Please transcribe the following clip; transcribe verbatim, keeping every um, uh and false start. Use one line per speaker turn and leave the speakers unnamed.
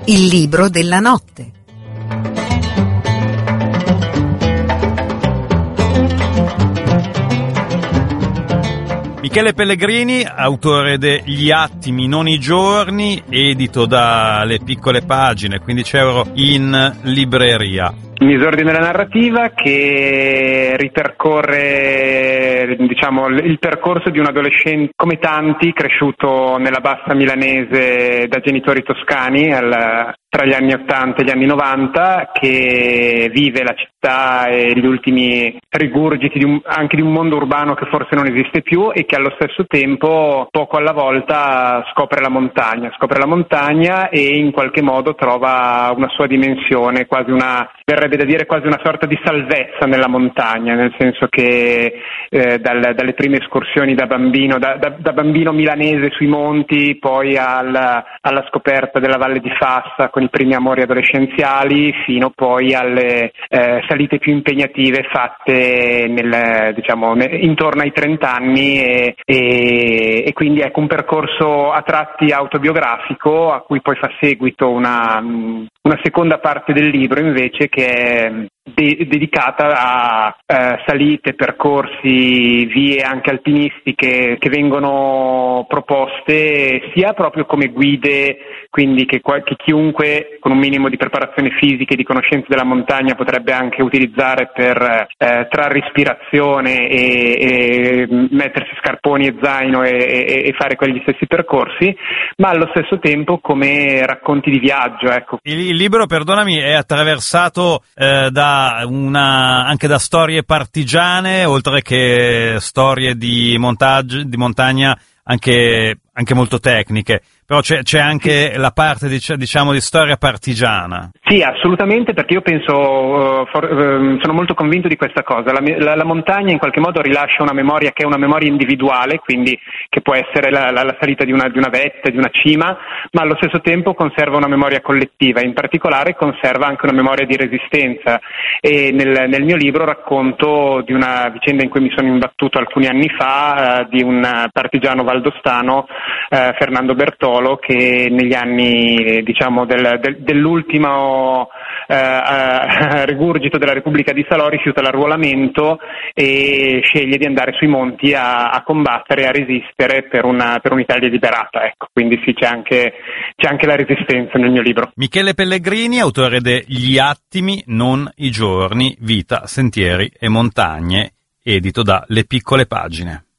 Il libro della notte.
Michele Pellegrini, autore de Gli attimi, non i giorni, edito da Le Piccole Pagine, quindici euro in libreria.
Misordine della narrativa che ripercorre, diciamo, il percorso di un adolescente come tanti, cresciuto nella bassa milanese da genitori toscani al, tra gli anni ottanta e gli anni novanta, che vive la città e gli ultimi rigurgiti di un, anche di un mondo urbano che forse non esiste più, e che allo stesso tempo, poco alla volta, scopre la montagna, scopre la montagna e in qualche modo trova una sua dimensione, quasi una, verrebbe da dire quasi una sorta di salvezza nella montagna, nel senso che eh, dal, dalle prime escursioni da bambino, da, da, da bambino milanese sui monti, poi alla, alla scoperta della Valle di Fassa con i primi amori adolescenziali, fino poi alle eh, salite più impegnative fatte nel, diciamo, ne, intorno ai trenta anni, e, e, e quindi ecco un percorso a tratti autobiografico a cui poi fa seguito una, una seconda parte del libro invece, che è de- dedicata a eh, salite, percorsi, vie anche alpinistiche che vengono proposte sia proprio come guide, quindi che, che chiunque con un minimo di preparazione fisica e di conoscenza della montagna potrebbe anche utilizzare per eh, trarre ispirazione e, e mettersi scarponi e zaino e, e, e fare quegli stessi percorsi, ma allo stesso tempo come racconti di viaggio. Ecco.
Il, il libro, perdonami, è attraversato eh, da una, anche da storie partigiane, oltre che storie di, montaggio, di montagna anche, anche molto tecniche. Però c'è, c'è anche la parte, diciamo, di storia partigiana.
Sì, assolutamente, perché io penso, uh, for, uh, sono molto convinto di questa cosa. La, la, la montagna in qualche modo rilascia una memoria che è una memoria individuale, quindi che può essere la, la, la salita di una, di una vetta, di una cima, ma allo stesso tempo conserva una memoria collettiva. In particolare conserva anche una memoria di resistenza. E nel, nel mio libro racconto di una vicenda in cui mi sono imbattuto alcuni anni fa, uh, di un partigiano valdostano, uh, Fernando Bertolo, che negli anni, diciamo, del, del, dell'ultimo eh, rigurgito della Repubblica di Salò rifiuta l'arruolamento e sceglie di andare sui monti a, a combattere e a resistere per, una, per un'Italia liberata. Ecco, quindi sì, c'è anche, c'è anche la resistenza nel mio libro.
Michele Pellegrini, autore de Gli attimi, non i giorni, vita, sentieri e montagne, edito da Le Piccole Pagine.